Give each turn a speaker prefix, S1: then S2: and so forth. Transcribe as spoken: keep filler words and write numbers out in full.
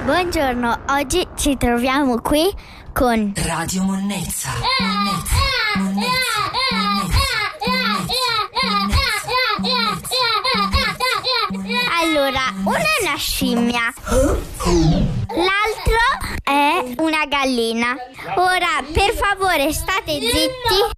S1: Buongiorno, oggi ci troviamo qui con
S2: Radio Monnezza. Monnezza, Monnezza, Monnezza.
S1: Allora, uno è una scimmia, l'altro è una gallina. Ora, per favore, state zitti